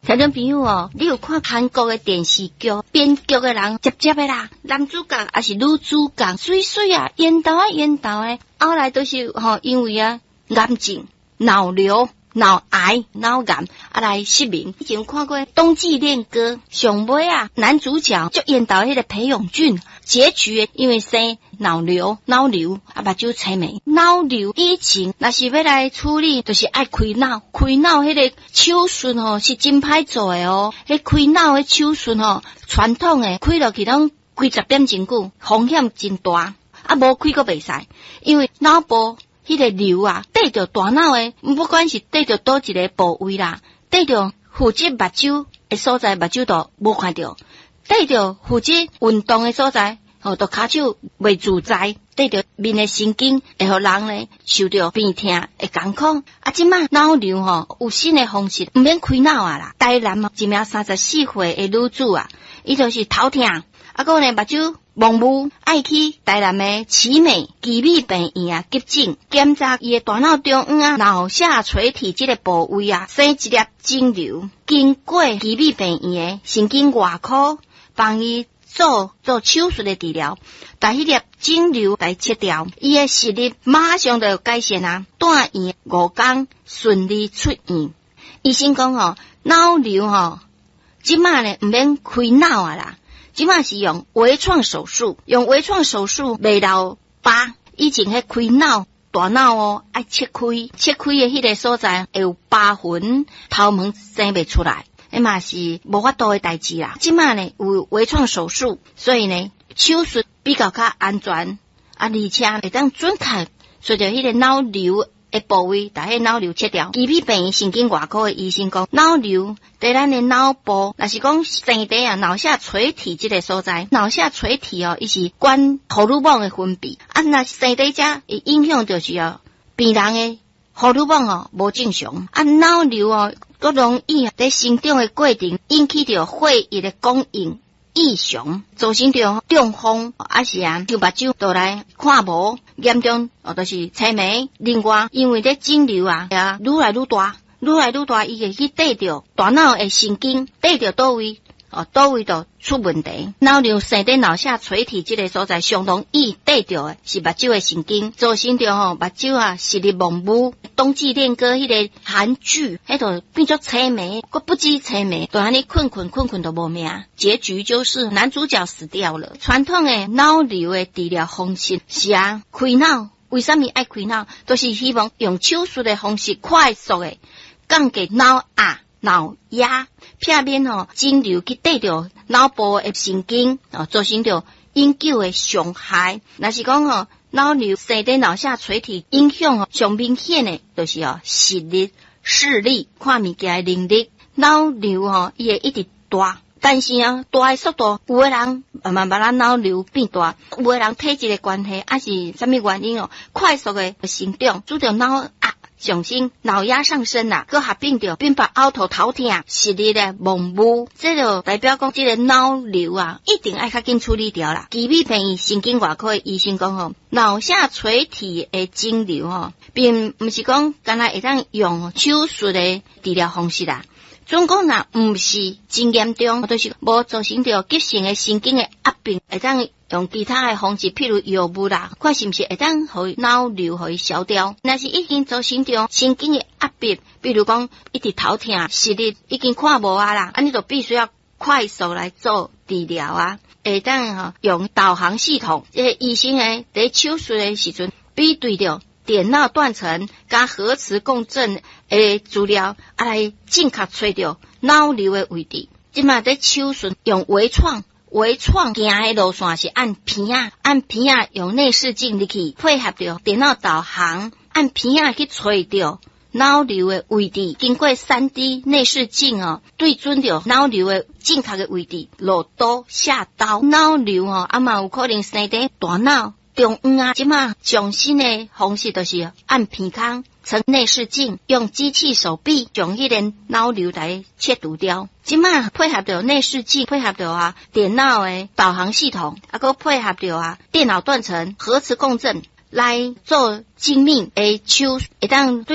听众朋友哦，你有看韩国的电视剧，编剧的人接接的啦，男主角还是女主角，水水啊，缘投的，后来都是因为癌症、脑瘤、脑癌、脑癌来失明。以前看过《冬季恋歌》，上尾男主角就缘投迄个裴勇俊，结局因为生脑瘤目睭青霉。脑瘤以前若是要来处理，就是爱开脑迄个手术是真歹做的哦。迄开脑的手术传统的开落去拢几十点真久，风险真大。无开个袂使，因为脑部迄个瘤对着大脑的，不管是对着倒一个部位啦，对着负责目睭的所在，目睭都无看到；对着负责运动的所在。就骹手袂自在，对着面的神经会互人呢受到病痛会艰苦。即马脑瘤有新的方式，毋免开脑啦。台南一名34岁的女子伊就是头痛，个呢目睭蒙雾，爱去台南的奇美病院急诊检查伊的大脑中央脑下垂体这个部位生一粒肿瘤，经过奇美病院的神经外科帮伊做手术的治疗，把迄粒肿瘤来切掉，伊的视力马上就有改善住院5天顺利出院。医生讲脑瘤即马呢毋免开脑啦，即马是用微创手术，袂留疤。以前迄开脑大脑爱切开的迄个所在会有疤痕，头毛生袂出来。嘛是无法度的代志啦。即马呢有微创手术，所以呢手术比较安全，而且会当准确随着迄个脑瘤的部位，把迄脑瘤切掉。奇美病院神经外科的医生讲，脑瘤在咱的脑部，若是讲生底脑下垂体这个所在，脑下垂体伊是管荷尔蒙的分泌，若生底遮会影响就是病人的荷尔蒙无正常，脑瘤佮容易在生长的过程引起着血液的供应异常，造成着中风，是就目睭倒来看无，严重就是青霉。另外，因为咧肿瘤也愈来愈大，伊会去对着大脑的神经，对着倒位就出问题。脑瘤生在脑下垂体这个所在，相容易对着的是目睭的神经，造成着目睭视力模糊。冬季恋歌迄个韩剧，迄就变作青霉，佮不止青霉，就安尼困都无命。结局就是男主角死掉了。传统的脑瘤的治疗方式是开脑，为什么爱开脑？都是希望用手术的方式快速的降低脑压，避免肿瘤去对着脑部的神经造成着永久的伤害。若是讲脑瘤生在脑下垂体，影响上明显的就是视力、看物件的能力。脑瘤伊会一直大，但是大的速度，有的人慢慢脑瘤变大，有的人体质的关系，是什么原因快速的成长，主着脑上升，脑压上升佮合并着并把凹头头痛，视力的模糊，这就代表讲这个脑瘤一定爱较紧处理掉啦。奇美病院神经外科的医生讲脑下垂体的肿瘤并不是讲干那会当用手术的治疗方式啦。总讲毋是真严重，就是无造成着急性的神经的压病，会当用其他的方式，譬如药物啦，看是毋是会当互脑瘤互伊消掉。若是已经造成着神经的压迫，比如讲一直头痛、视力已经看无啦，你就必须要快速来做治疗会当用导航系统。医生在手术的时阵，比对着电脑断层加核磁共振的资料，来正确找到脑瘤的位置。即马在手术用微创行的路线是按片用内视镜入去，配合着电脑导航，按片去找到脑瘤的位置。经过 3D 内视镜对准着脑瘤的正确的位置，落刀下刀。脑瘤嘛有可能生在大脑中央即马上新的方式就是按片孔成内视镜，用机器手臂将迄个脑瘤来切除掉。即马配合着内视镜，配合着电脑的导航系统，佮配合着电脑断层、核磁共振来做精密的手，会当对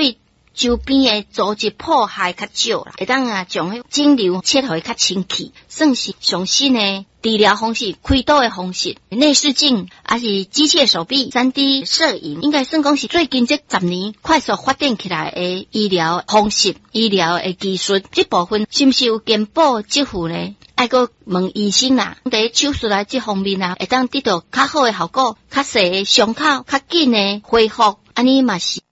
周边的组织破坏较少啦，会当将迄肿瘤切互较清气，算是上新的治疗方式、开刀的方式。内视镜还是机械手臂、3D 摄影，应该算讲是最近这10年快速发展起来的医疗方式、医疗的技术。这部分是不是有健保支付呢？爱个问医生啦，在手术来这方面会当得到较好的效果、较细的伤口、较紧的恢复，安尼嘛是